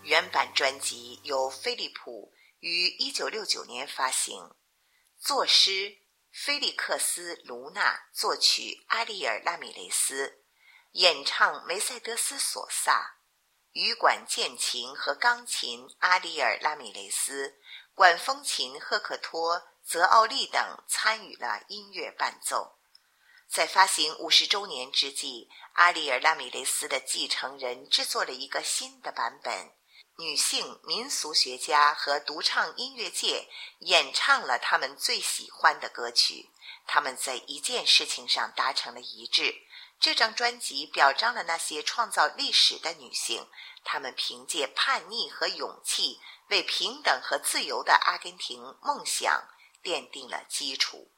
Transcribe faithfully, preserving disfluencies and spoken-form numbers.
原版专辑由菲利普于一九六九年发行，作诗菲利克斯·卢纳，作曲阿里尔·拉米雷斯，演唱梅赛德斯·索萨，羽管键琴和钢琴阿里尔·拉米雷斯，管风琴赫克托·泽奥利等参与了音乐伴奏。在发行五十周年之际，阿里尔·拉米雷斯的继承人制作了一个新的版本，女性民俗学家和独唱音乐界演唱了他们最喜欢的歌曲，他们在一件事情上达成了一致。这张专辑表彰了那些创造历史的女性，她们凭借叛逆和勇气，为平等和自由的阿根廷梦想奠定了基础。